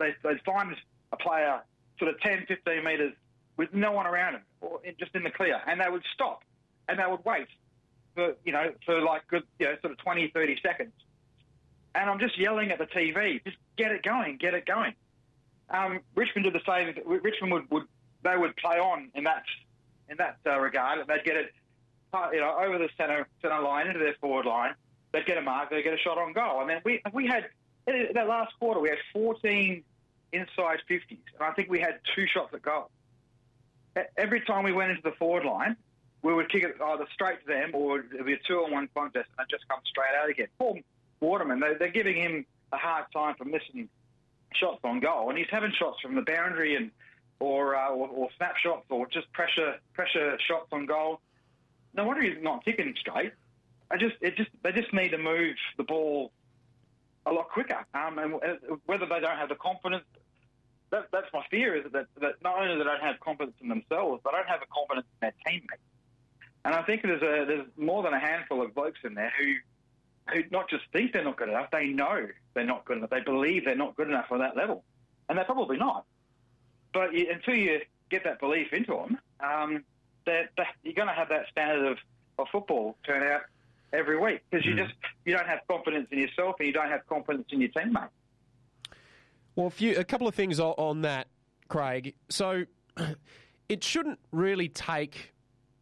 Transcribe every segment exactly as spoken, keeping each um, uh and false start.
they, they'd find a player sort of ten, fifteen metres with no one around him, or just in the clear, and they would stop, and they would wait for, you know, for like good, you know, sort of twenty, thirty seconds. And I'm just yelling at the T V, just get it going, get it going. Um, Richmond did the same. Richmond would, would they would play on in that in that uh, regard. They'd get it, uh, you know, over the centre centre line into their forward line. They'd get a mark. They'd get a shot on goal. I mean, we we had in that last quarter we had fourteen inside fifties, and I think we had two shots at goal. Every time we went into the forward line, we would kick it either straight to them, or it would be a two-on-one contest, and they'd just come straight out again. Paul Waterman, they, they're giving him a hard time for missing shots on goal, and he's having shots from the boundary and or uh, or, or snapshots or just pressure pressure shots on goal. No wonder he's not kicking straight. I just it just they just need to move the ball a lot quicker, um, and whether they don't have the confidence. That, that's my fear, is that, that not only they don't have confidence in themselves, they don't have a confidence in their teammates. And I think there's a, there's more than a handful of blokes in there who who not just think they're not good enough, they know they're not good enough. They believe they're not good enough on that level. And they're probably not. But you, until you get that belief into them, um, they're, they're, you're going to have that standard of, of football turn out every week, because mm. you just you don't have confidence in yourself and you don't have confidence in your teammates. Well, a, few, a couple of things on that, Craig. So it shouldn't really take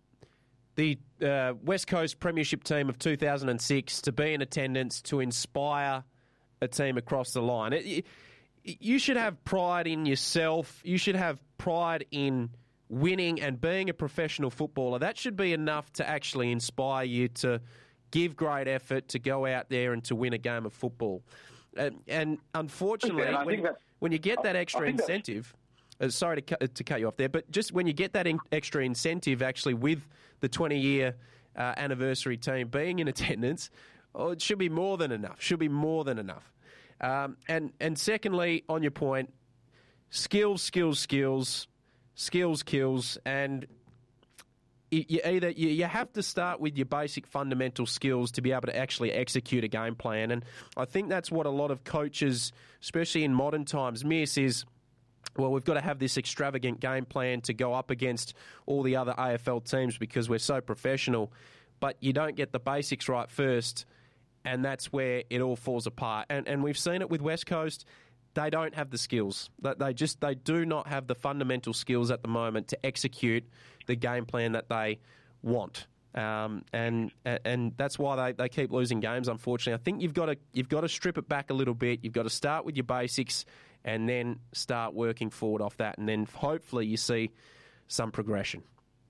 the uh, West Coast Premiership team of two thousand six to be in attendance to inspire a team across the line. It, it, you should have pride in yourself. You should have pride in winning and being a professional footballer. That should be enough to actually inspire you to give great effort, to go out there and to win a game of football. And, and unfortunately, yeah, when, when you get that extra incentive, uh, sorry to cut, to cut you off there, but just when you get that in, extra incentive actually with the twenty-year uh, anniversary team being in attendance, oh, it should be more than enough, should be more than enough. Um, and, and secondly, on your point, skills, skills, skills, skills kills, and you either you have to start with your basic fundamental skills to be able to actually execute a game plan, and I think that's what a lot of coaches, especially in modern times, miss is, well, we've got to have this extravagant game plan to go up against all the other A F L teams because we're so professional, but you don't get the basics right first, and that's where it all falls apart. And and we've seen it with West Coast. They don't have the skills. They just they do not have the fundamental skills at the moment to execute the game plan that they want, um, and and that's why they, they keep losing games. Unfortunately, I think you've got to you've got to strip it back a little bit. You've got to start with your basics, and then start working forward off that, and then hopefully you see some progression.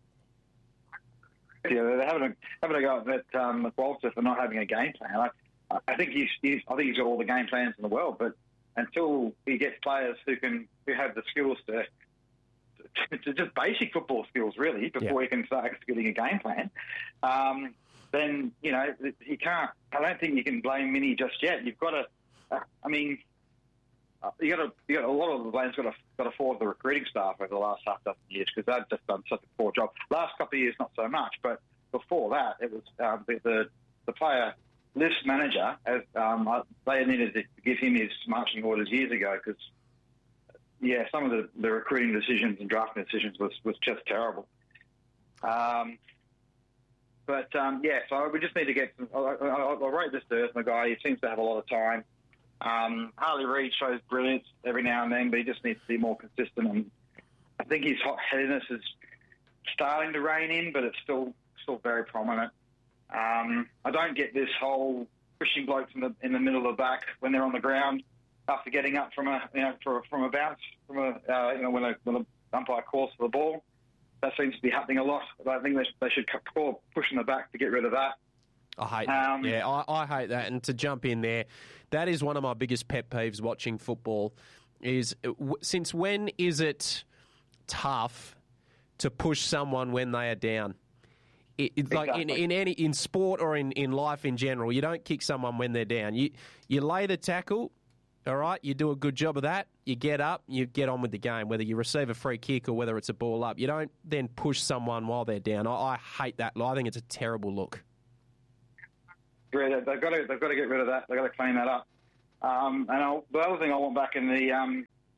Yeah, they're having a having a go at um, Walter for not having a game plan. I, I think he's, he's I think he's got all the game plans in the world, but until he gets players who can who have the skills to, to, to just basic football skills, really, before yeah. he can start executing a game plan, um, then, you know, you can't. I don't think you can blame Mini just yet. You've got to. Uh, I mean, uh, you got to. You got a lot of the blame's got to got to fall to the recruiting staff over the last half dozen years because they've just done such a poor job. Last couple of years, not so much, but before that, it was um, the, the the player. List manager, as um, they needed to give him his marching orders years ago because, yeah, some of the, the recruiting decisions and drafting decisions was, was just terrible. Um, but, um, yeah, so we just need to get some... I, I, I rate this to Earthma guy. He seems to have a lot of time. Um, Harley Reid shows brilliance every now and then, but he just needs to be more consistent. And I think his hot-headedness is starting to rein in, but it's still still very prominent. Um, I don't get this whole pushing blokes in the in the middle of the back when they're on the ground after getting up from a you know for, from a bounce from a uh, you know when a when a umpire calls for the ball. That seems to be happening a lot. But I think they, they should call pushing the back to get rid of that. I hate um, that. Yeah, I, I hate that. And to jump in there, that is one of my biggest pet peeves watching football. Is w- since when is it tough to push someone when they are down? It, it, like exactly. in, in any in sport or in, in life in general, you don't kick someone when they're down. You you lay the tackle, all right. You do a good job of that. You get up, you get on with the game. Whether you receive a free kick or whether it's a ball up, you don't then push someone while they're down. I, I hate that. I think it's a terrible look. Yeah, they've got to they've got to get rid of that. They've got to clean that up. Um, and I'll, the other thing I want back in the um,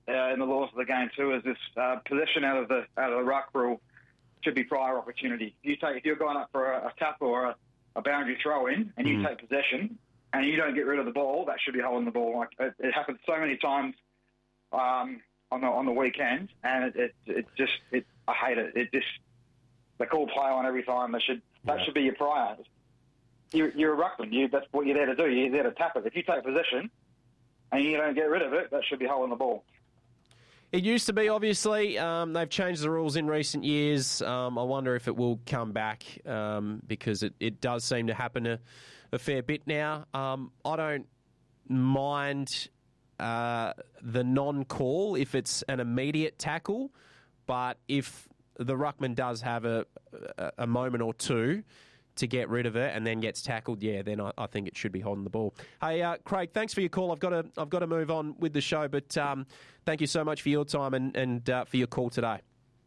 uh, in the laws of the game too is this uh, possession out of the out of the ruck rule should be prior opportunity. If you take if you're going up for a, a tackle or a, a boundary throw in, and you mm. take possession and you don't get rid of the ball, that should be holding the ball. Like it, it happens so many times um, on the on the weekend, and it it, it just it I hate it. It just they call play on every time. They should that yeah. should be your prior. You're, you're a ruckman. You, that's what you're there to do. You're there to tap it. If you take possession and you don't get rid of it, that should be holding the ball. It used to be, obviously. Um, they've changed the rules in recent years. Um, I wonder if it will come back um, because it, it does seem to happen a, a fair bit now. Um, I don't mind uh, the non-call if it's an immediate tackle, but if the ruckman does have a, a, a moment or two to get rid of it and then gets tackled, yeah, then I, I think it should be holding the ball. Hey, uh, Craig, thanks for your call. I've got to I've got to move on with the show, but um, thank you so much for your time and, and uh, for your call today.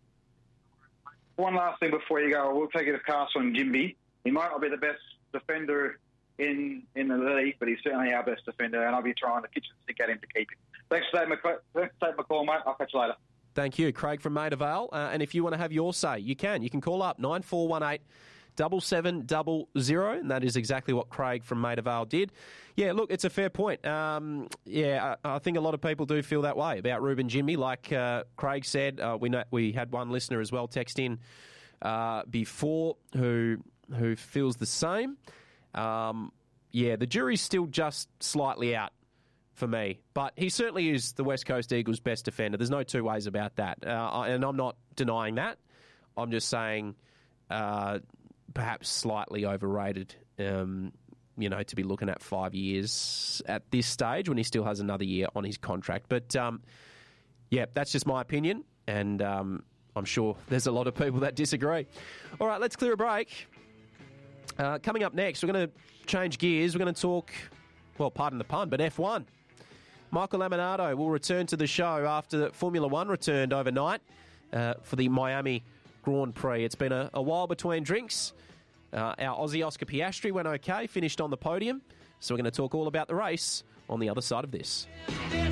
One last thing before you go, I will take it to Castle and Jimby. He might not be the best defender in in the league, but he's certainly our best defender, and I'll be trying the kitchen sink at him to keep him. Thanks for taking my, thanks for taking my call, mate. I'll catch you later. Thank you, Craig from Maida Vale. Uh, and if you want to have your say, you can. You can call up nine four one eight double seven double zero, and that is exactly what Craig from Maida Vale did. Yeah, look, it's a fair point. Um, yeah, I, I think a lot of people do feel that way about Ruben Jimmy. Like uh, Craig said, uh, we know, we had one listener as well text in uh, before who who feels the same. Um, yeah, the jury's still just slightly out for me, but he certainly is the West Coast Eagles' best defender. There's no two ways about that, uh, and I'm not denying that. I'm just saying uh, perhaps slightly overrated, um, you know, to be looking at five years at this stage when he still has another year on his contract. But, um, yeah, that's just my opinion, and um, I'm sure there's a lot of people that disagree. All right, let's clear a break. Uh, coming up next, we're going to change gears. We're going to talk, well, pardon the pun, but F one. Michael Laminato will return to the show after Formula One returned overnight uh, for the Miami Grand Prix. It's been a, a while between drinks. Uh, our Aussie Oscar Piastri went okay, finished on the podium. So we're going to talk all about the race on the other side of this.